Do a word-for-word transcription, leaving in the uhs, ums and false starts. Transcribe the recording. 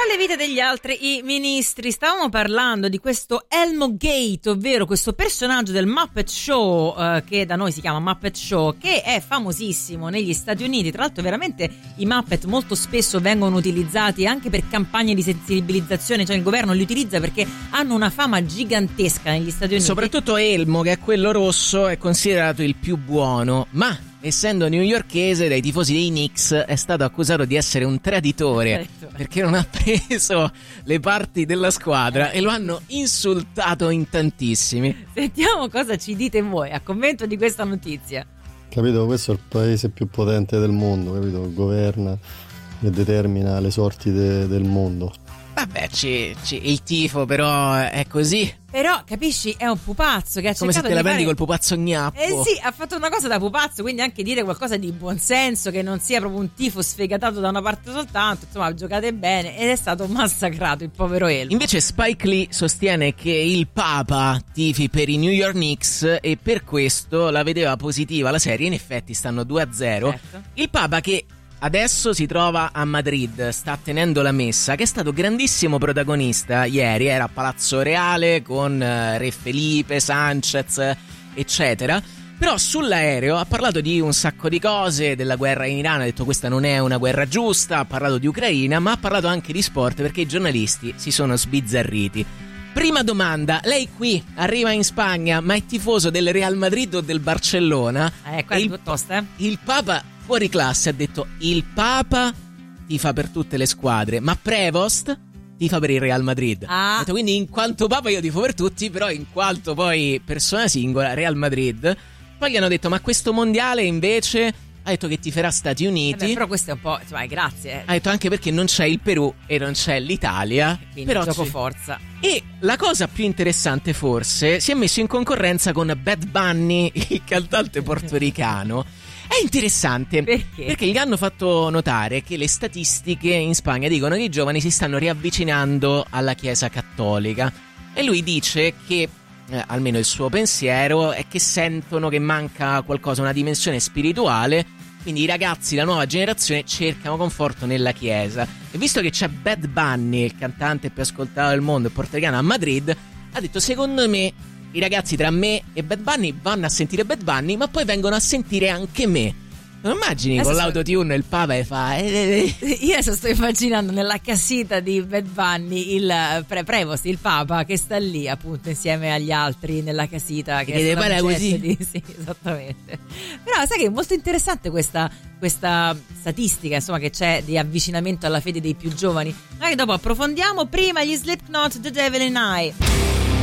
le vite degli altri i ministri. Stavamo parlando di questo Elmo Gate, ovvero questo personaggio del Muppet Show, eh, che da noi si chiama Muppet Show, che è famosissimo negli Stati Uniti. Tra l'altro veramente i Muppet molto spesso vengono utilizzati anche per campagne di sensibilizzazione, cioè il governo li utilizza perché hanno una fama gigantesca negli Stati Uniti. Soprattutto Elmo, che è quello rosso, è considerato il più buono, ma essendo newyorkese dai tifosi dei Knicks è stato accusato di essere un traditore. Perfetto. Perché non ha preso le parti della squadra e lo hanno insultato in tantissimi. Sentiamo cosa ci dite voi a commento di questa notizia. Capito, questo è il paese più potente del mondo, capito? Governa e determina le sorti de- del mondo. Vabbè, ci, ci, il tifo però è così. Però, capisci, è un pupazzo che ha come cercato se te la di prendi fare... col pupazzo gnappo. Eh sì, ha fatto una cosa da pupazzo, quindi anche dire qualcosa di buonsenso, che non sia proprio un tifo sfegatato da una parte soltanto. Insomma, giocate bene, ed è stato massacrato il povero Elmo. Invece Spike Lee sostiene che il Papa tifi per i New York Knicks e per questo la vedeva positiva la serie. In effetti stanno due a zero. Certo. Il Papa, che adesso si trova a Madrid, sta tenendo la messa, che è stato grandissimo protagonista ieri, era a Palazzo Reale con uh, Re Felipe, Sanchez, eccetera. Però sull'aereo ha parlato di un sacco di cose, della guerra in Iran, ha detto questa non è una guerra giusta, ha parlato di Ucraina, ma ha parlato anche di sport perché i giornalisti si sono sbizzarriti. Prima domanda, lei qui arriva in Spagna, ma è tifoso del Real Madrid o del Barcellona? Eh, qua è il, tosta, eh? Il Papa fuori classe ha detto il Papa tifa per tutte le squadre, ma Prevost tifa per il Real Madrid. Ah. Ha detto, quindi in quanto Papa io tifo per tutti, però in quanto poi persona singola Real Madrid. Poi gli hanno detto ma questo mondiale invece ha detto che tiferà Stati Uniti. Eh beh, però questo è un po', insomma, grazie. Eh. Ha detto anche perché non c'è il Perù e non c'è l'Italia. Quindi però gioco c- forza. E la cosa più interessante forse, si è messo in concorrenza con Bad Bunny, il cantante portoricano. È interessante perché? Perché gli hanno fatto notare che le statistiche in Spagna dicono che i giovani si stanno riavvicinando alla Chiesa cattolica e lui dice che eh, almeno il suo pensiero è che sentono che manca qualcosa, una dimensione spirituale, quindi i ragazzi, la nuova generazione cercano conforto nella Chiesa. E visto che c'è Bad Bunny, il cantante più ascoltato del mondo, portoricano, a Madrid, ha detto secondo me i ragazzi tra me e Bad Bunny vanno a sentire Bad Bunny, ma poi vengono a sentire anche me. Non immagini adesso con l'autotune il Papa e fa eh, eh. Io adesso sto immaginando nella casita di Bad Bunny il pre- Prevost, il Papa, che sta lì appunto insieme agli altri nella casita, che deve fare così di... sì, esattamente. Però sai che è molto interessante questa, questa statistica, insomma, che c'è di avvicinamento alla fede dei più giovani. Magari dopo approfondiamo. Prima gli Slipknot, The Devil in I.